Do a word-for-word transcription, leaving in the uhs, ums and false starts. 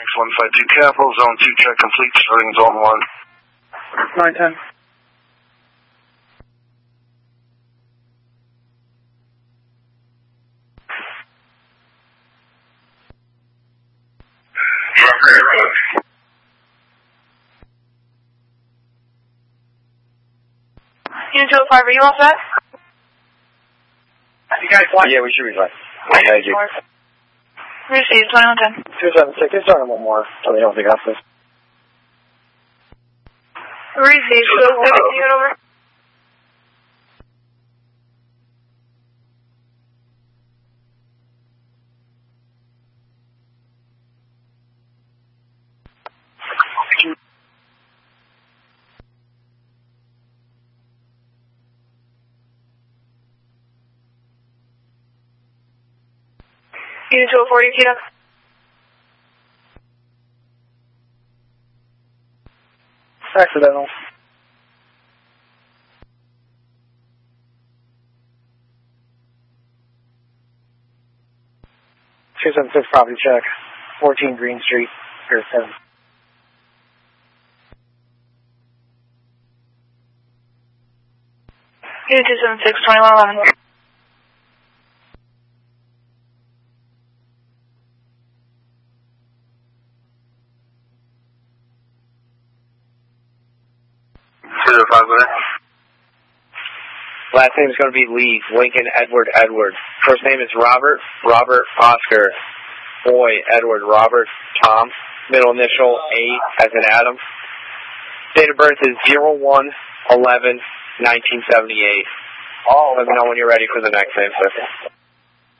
one five two Capital, Zone two check complete, starting Zone one. nine ten. Unit two oh five, are you all set? You guys want? Yeah, we should be fine. Thank you. Received, twenty-one ten. two seven six, just starting one more, so they don't think that's this. Received, so seventeen, over. Unit two oh four, you keyed up. Accidental. two seven six property check, fourteen Green Street, Pier seven. Unit two seven six, twenty-one eleven. zero five minutes. Last name is going to be Lee, Lincoln Edward Edward. First name is Robert, Robert Oscar, Boy Edward Robert Tom. Middle initial A as in Adam. Date of birth is zero one eleven nineteen seventy-eight. Let me know when you're ready for the next name, sir.